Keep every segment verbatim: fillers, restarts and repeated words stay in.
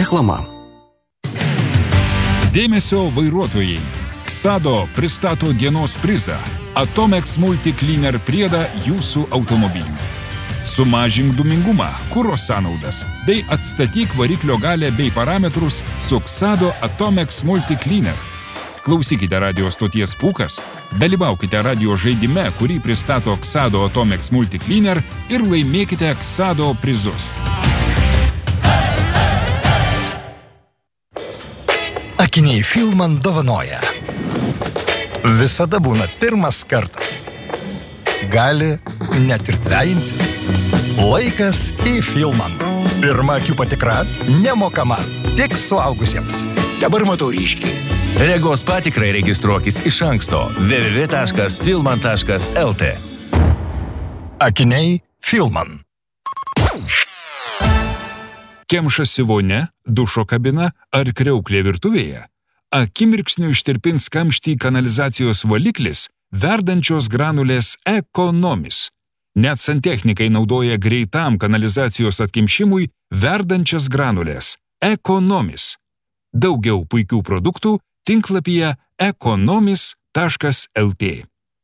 Reklama. Dėmesio vairuotojai. Ksado pristato dienos prizą – Atomex Multi-Cleaner priedą jūsų automobilių. Sumažink dūmingumą, kuro sąnaudas bei atstatyk variklio galę bei parametrus su Ksado Atomex Multi-Cleaner. Klausykite radio stoties Pūkas, dalyvaukite radio žaidime, kurį pristato Ksado Atomex Multi-Cleaner ir laimėkite Ksado prizus. Akiniai Filman dovanoja. Visada būna pirmas kartas. Gali net ir dvejintis. Laikas į Filman. Pirma akių patikra nemokama, tik suaugusiems. Dabar matau ryškiai. Regos patikrai registruokis iš anksto w w w taškas filman taškas l t. Akiniai Filman. Kemšasi vonia, dušo kabina ar kriauklė virtuvėje? Akimirksniu ištirpins kamštį kanalizacijos valiklis, verdančios granulės Ekonomis. Net santechnikai naudoja greitam kanalizacijos atkimšimui verdančias granulės Ekonomis. Daugiau puikių produktų tinklapyje ekonomis taškas l t.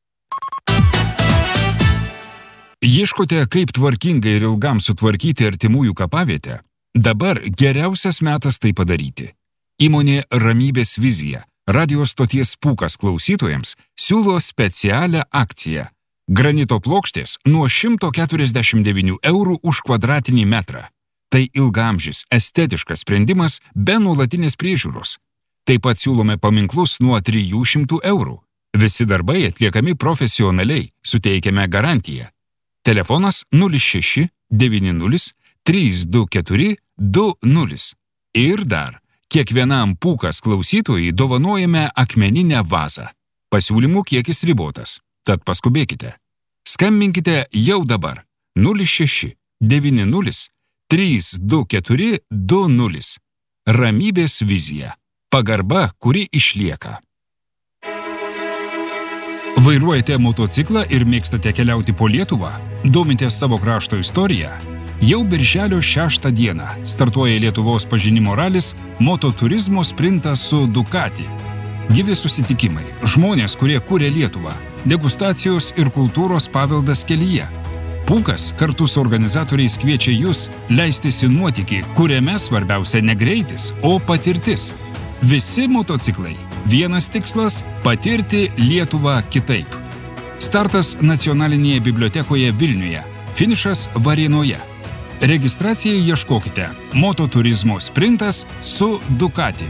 Ieškote, kaip tvarkingai ir ilgam sutvarkyti artimųjų kapavietę? Dabar geriausias metas tai padaryti. Įmonė Ramybės vizija, radio stoties Pūkas klausytojams, siūlo specialią akciją. Granito plokštės nuo šimto keturiasdešimt devynių eurų už kvadratinį metrą. Tai ilgamžis, estetiškas sprendimas be nuolatinės priežiūros. Taip pat siūlome paminklus nuo trijų šimtų eurų. Visi darbai atliekami profesionaliai, suteikiame garantiją. Telefonas nulis šeši devyni nulis trys du keturi du nulis. Ir dar, kiekvienam Pūkas klausytojui dovanojame akmeninę vazą. Pasiūlymų kiekis ribotas, tad paskubėkite. Skambinkite jau dabar nulis šeši devyni nulis trys du keturi du nulis. Ramybės vizija. Pagarba, kuri išlieka. Vairuojate motociklą ir mėgstate keliauti po Lietuvą? Domitės savo krašto istoriją? Jau birželio šeštą dieną startuoja Lietuvos pažinimo ralis Mototurizmo sprintas su Ducati. Gyvi susitikimai, žmonės, kurie kūrė Lietuvą, degustacijos ir kultūros paveldas kelyje. Pūkas kartu su organizatoriais kviečia jūs leistis į nuotykį, kuriame svarbiausia ne greitis, o patirtis. Visi motociklai. Vienas tikslas – patirti Lietuvą kitaip. Startas Nacionalinėje bibliotekoje Vilniuje. Finišas Varėnoje. Registracijai ieškokite Mototurizmo sprintas su Ducati.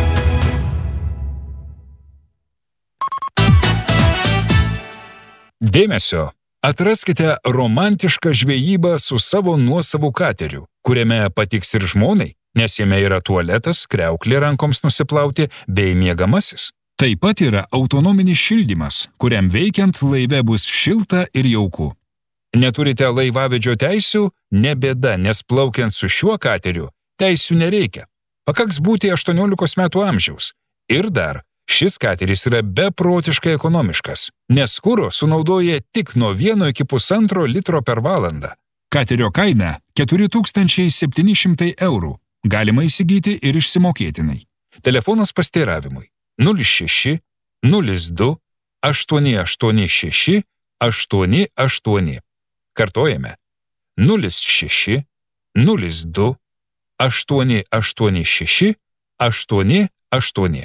Dėmesio! Atraskite romantišką žvejybą su savo nuosavu kateriu, kuriame patiks ir žmonai, nes jame yra tualetas, kriauklė rankoms nusiplauti bei miegamasis. Taip pat yra autonominis šildymas, kuriam veikiant laive bus šilta ir jauku. Neturite laivavedžio teisių? Ne bėda, nes plaukiant su šiuo kateriu teisių nereikia. Pakaks būti aštuoniolikos metų amžiaus. Ir dar, šis kateris yra beprotiškai ekonomiškas, nes kuro sunaudoja tik nuo vieno iki pusantro litro per valandą. Katerio kaina keturi tūkstančiai septyni šimtai eurų. Galima įsigyti ir išsimokėtinai. Telefonas pasteiravimui nulis šeši nulis du aštuoni aštuoni šeši aštuoni aštuoni. Kartojame nulis šeši nulis du aštuoni aštuoni šeši aštuoni aštuoni.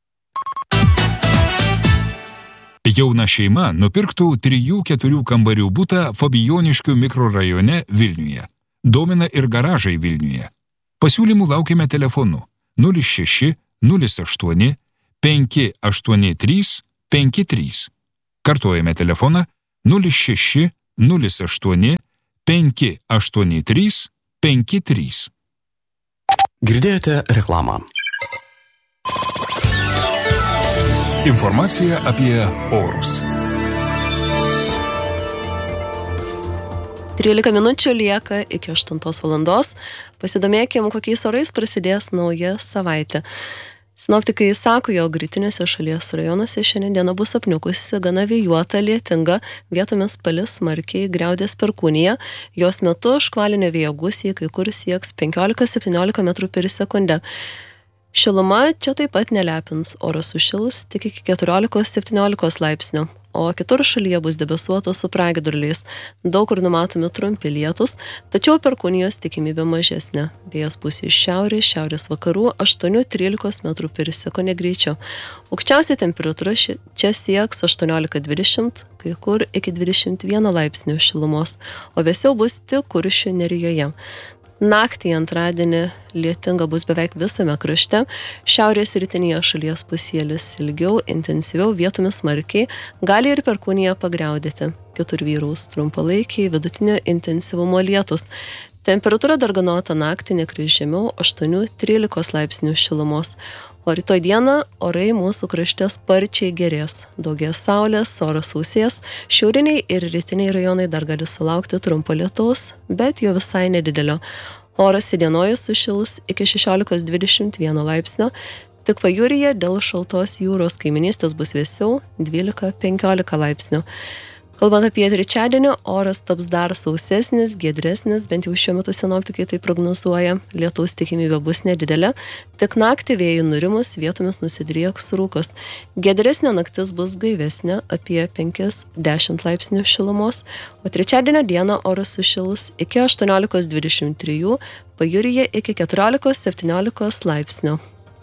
Jauna šeima nupirktų trijų keturių kambarių butą Fabijoniškių mikrorajone Vilniuje. Domina ir garažai Vilniuje. Pasiūlymų laukiame telefonu nulis šeši nulis aštuoni penki aštuoni trys penki trys. Kartojame telefoną nulis šeši nulis aštuoni penki aštuoni trys penki trys. Girdėjote reklamą. Informacija apie orus. trylika minučių lieka iki aštuntos valandos. Pasidomėkim, kokiais orais prasidės nauja savaitė. Sinoptikai sako, jog rytiniuose šalies rajonuose šiandien diena bus apniukusi, gana vėjuota, lietinga, vietomis palis smarkiai, griaudės perkūnija, jos metu škvalinio vėjo gūsiai kai kur sieks penkiolika septyniolika metrų per sekundę. Šiluma čia taip pat nelepins, oras sušils tik iki keturiolikos septyniolikos laipsnių, o kitur šalyje bus debesuota su pragiedruliais. Daug kur numatomi trumpi lietus, tačiau perkūnijos tikimybė mažesnė. Vėjas bus iš šiaurės, šiaurės vakarų aštuoni trylika metrų per sekundę greičiu. Aukščiausia temperatūra čia sieks aštuoniolika dvidešimt, kai kur iki dvidešimt vieno laipsnių šilumos, o vėsiau bus tik Kuršių nerijoje. Naktį antradienį lietinga bus beveik visame krašte, šiaurės rytinėje šalies pusėlis ilgiau, intensyviau, vietomis smarkiai, gali ir perkūnija pagriaudėti. Kitur vyraus trumpalaikiai, vidutinio intensyvumo lietus. Temperatūra darganota naktį nekris žemiau aštuoni trylika laipsnių šilumos. O rytoj dieną orai mūsų krašte sparčiai gerės. Daugės saulės, oras sausės, šiauriniai ir rytiniai rajonai dar gali sulaukti trumpo lietaus, bet jo visai nedidelio. Oras įdienojus sušils iki šešiolika dvidešimt vieno laipsnio, tik pajūryje dėl šaltos jūros kaiminystės bus vėsiau dvylika penkiolika laipsnių. Kalbant apie trečiadienį, oras taps dar sausesnis, giedresnis, bent jau šiuo metu sinoptikai tai prognozuoja. Lietaus tikimybė bus nedidelė, tik naktį vėjui nurimus vietomis nusidrieks rūkas. Giedresnė naktis bus gaivesnė, apie penki dešimt laipsnių šilumos, o trečiadienio dieną oras sušils iki aštuoniolika dvidešimt trijų, pajūryje iki keturiolikos septyniolikos laipsnių.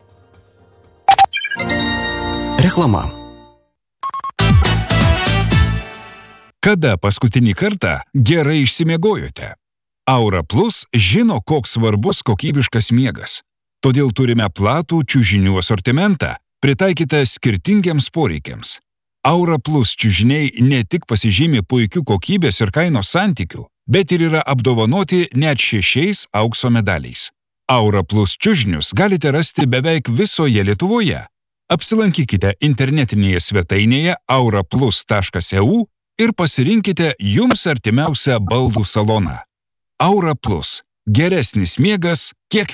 Reklama. Kada paskutinį kartą gerai išsimiegojote? Aura Plus žino, koks svarbus kokybiškas miegas. Todėl turime platų čiužinių asortimentą, pritaikytą skirtingiems poreikiams. Aura Plus čiužiniai ne tik pasižymi puikių kokybės ir kainos santykių, bet ir yra apdovanoti net šešiais aukso medaliais. Aura Plus čiužinius galite rasti beveik visoje Lietuvoje. Apsilankykite internetinėje svetainėje aura plus taškas e u ir pasirinkite jums artimiausią baldų saloną. Aura Plus. Geresnis miegas kiek